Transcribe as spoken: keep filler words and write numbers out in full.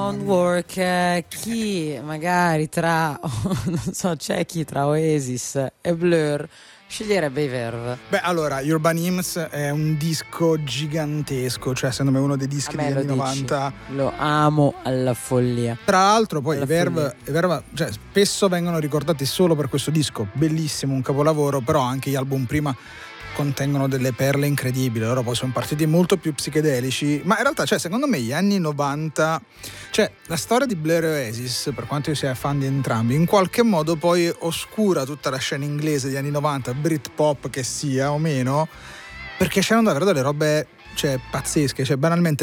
Don't work, eh, chi magari tra, non so, c'è chi tra Oasis e Blur sceglierebbe i Verve? Beh, allora, Urban Hymns è un disco gigantesco, cioè secondo me uno dei dischi degli anni novanta. Lo amo alla follia. Tra l'altro poi alla i Verve, i Verve cioè, spesso vengono ricordati solo per questo disco, bellissimo, un capolavoro, però anche gli album prima contengono delle perle incredibili. Loro poi sono partiti molto più psichedelici, ma in realtà, cioè, secondo me gli anni novanta, cioè la storia di Blur e Oasis, per quanto io sia fan di entrambi, in qualche modo poi oscura tutta la scena inglese degli anni novanta, Britpop che sia o meno, perché c'erano davvero delle robe, cioè, pazzesche, cioè banalmente